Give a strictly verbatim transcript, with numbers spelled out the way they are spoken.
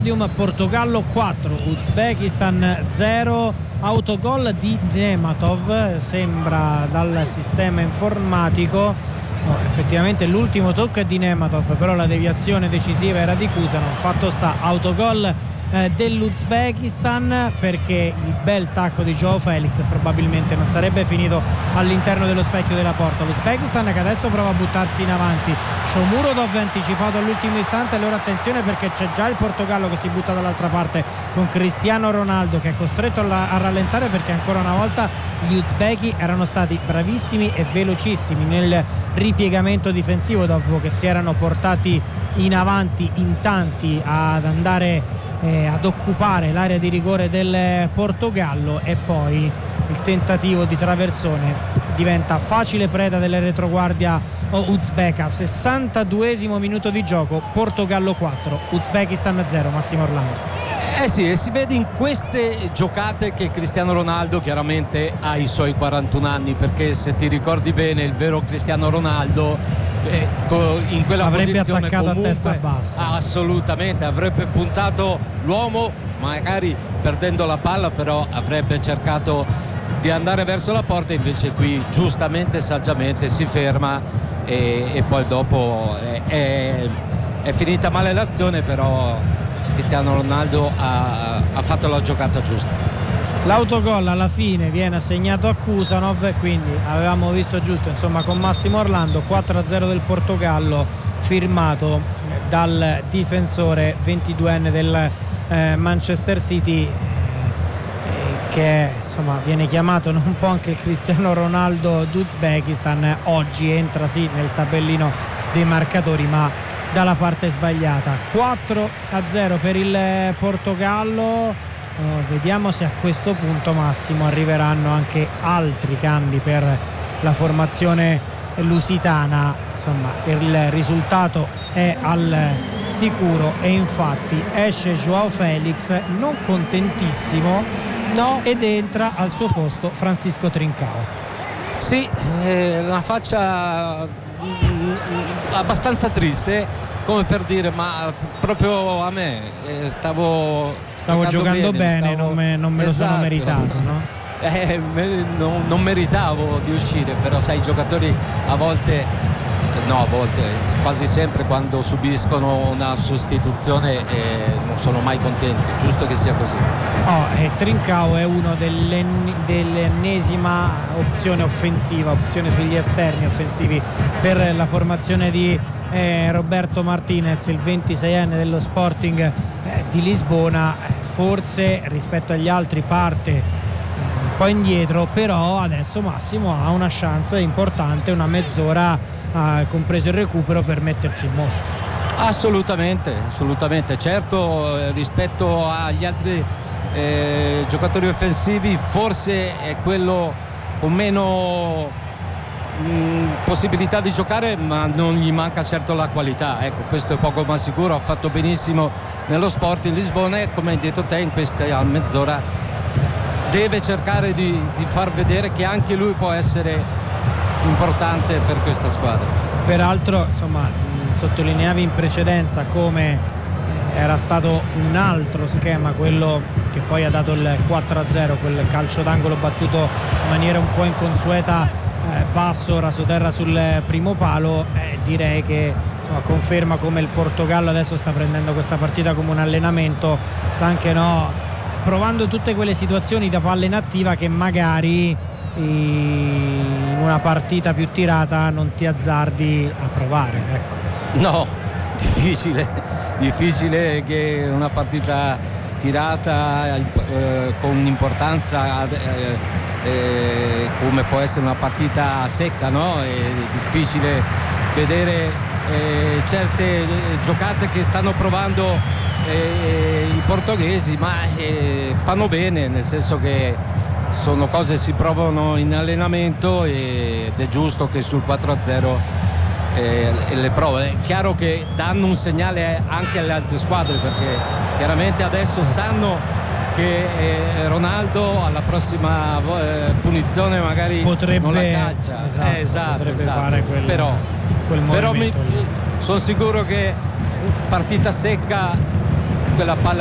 Portogallo quattro, Uzbekistan zero, autogol di Nematov, sembra dal sistema informatico. No, effettivamente l'ultimo tocco è di Nematov, però la deviazione decisiva era di Kusanov. Fatto sta, autogol eh, dell'Uzbekistan, perché il bel tacco di Joao Felix probabilmente non sarebbe finito all'interno dello specchio della porta. L'Uzbekistan che adesso prova a buttarsi in avanti. Shomurodov anticipato all'ultimo istante, allora attenzione perché c'è già il Portogallo che si butta dall'altra parte con Cristiano Ronaldo, che è costretto a rallentare perché ancora una volta gli uzbeki erano stati bravissimi e velocissimi nel ripiegamento difensivo dopo che si erano portati in avanti in tanti ad andare eh, ad occupare l'area di rigore del Portogallo, e poi il tentativo di traversone diventa facile preda della retroguardia uzbeka. sessantaduesimo minuto di gioco, Portogallo quattro, Uzbekistan zero. Massimo Orlando. Eh sì, e si vede in queste giocate che Cristiano Ronaldo chiaramente ha i suoi quarantuno anni, perché se ti ricordi bene il vero Cristiano Ronaldo eh, in quella avrebbe posizione attaccato comunque, a testa bassa, assolutamente avrebbe puntato l'uomo, magari perdendo la palla, però avrebbe cercato di andare verso la porta. Invece qui giustamente, saggiamente si ferma e, e poi dopo è, è, è finita male l'azione, però Cristiano Ronaldo ha, ha fatto la giocata giusta. L'autogol alla fine viene assegnato a Kusanov, quindi avevamo visto giusto insomma con Massimo Orlando. Quattro a zero del Portogallo, firmato dal difensore ventiduenne del eh, Manchester City, eh, che insomma viene chiamato un po' anche il Cristiano Ronaldo d'Uzbekistan. Oggi entra sì nel tabellino dei marcatori, ma dalla parte sbagliata. Quattro a zero per il Portogallo. Oh, vediamo se a questo punto, Massimo, arriveranno anche altri cambi per la formazione lusitana. Insomma, il risultato è al sicuro e infatti esce Joao Felix non contentissimo, no, ed entra al suo posto Francisco Trincao. Sì, è una faccia abbastanza triste, come per dire ma proprio a me eh, stavo stavo giocando bene, bene stavo... non, me, non me esatto. lo sono meritato, no? Eh, me, no, non meritavo di uscire, però sai, i giocatori a volte no, a volte quasi sempre quando subiscono una sostituzione eh, non sono mai contenti, giusto che sia così. Oh, e Trincao è uno dell'en- dell'ennesima opzione offensiva, opzione sugli esterni offensivi per la formazione di eh, Roberto Martinez, il ventiseienne dello Sporting eh, di Lisbona. Forse rispetto agli altri parte eh, un po' indietro, però adesso Massimo ha una chance importante, una mezz'ora eh, compreso il recupero, per mettersi in mostra. Assolutamente, assolutamente. Certo, eh, rispetto agli altri eh, giocatori offensivi forse è quello con meno mh, possibilità di giocare, ma non gli manca certo la qualità, ecco, questo è poco ma sicuro. Ha fatto benissimo nello Sporting Lisbona e, come hai detto te, in questa mezz'ora deve cercare di, di far vedere che anche lui può essere importante per questa squadra. Peraltro, insomma, sottolineavi in precedenza come era stato un altro schema quello che poi ha dato il quattro a zero, quel calcio d'angolo battuto in maniera un po' inconsueta, eh, basso, rasoterra sul primo palo. Eh, direi che insomma, conferma come il Portogallo adesso sta prendendo questa partita come un allenamento, sta anche no, provando tutte quelle situazioni da palla inattiva che magari in una partita più tirata non ti azzardi a provare, ecco. No, difficile, difficile che una partita tirata eh, con importanza eh, eh, come può essere una partita secca, no? È difficile vedere eh, certe giocate che stanno provando eh, i portoghesi, ma eh, fanno bene, nel senso che sono cose che si provano in allenamento ed è giusto che sul quattro a zero eh, le prove. È chiaro che danno un segnale anche alle altre squadre, perché chiaramente adesso sanno che eh, Ronaldo alla prossima eh, punizione magari potrebbe, non la calcia. Esatto, eh, esatto, potrebbe esatto. fare quel, però, quel però movimento mi, sono sicuro che partita secca comunque la palla